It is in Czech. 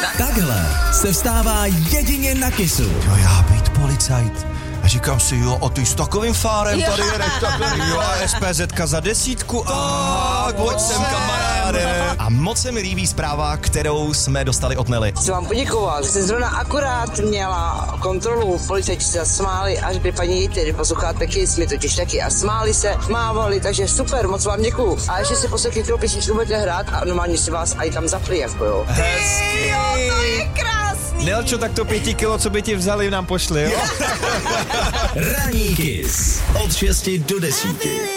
Takhle se vstává jedině na Kissu. Jo, já být policajt. A říkám si, jo, a ty s takovým fárem tady jedeš takhle, jo, a SPZka za 10. Pojď sem, kamaráde. A moc se mi líbí zpráva, kterou jsme dostali od Nelly. Chci vám poděkovat. Jsem zrovna akorát měla kontrolu, policajti se smáli a řekli paní Jejte, že posloucháte Kiss, my totiž taky a smáli se, mávali, takže super, moc vám děkuju. A ještě si posledky kterou písničku budete hrát a normálně si vás i tam zapli, jako jo. Hezky. Jo, to je krásný. Nelčo, tak to 5 kilo, co by ti vzali, nám pošli, jo? Ranní Kiss od 6 do 10.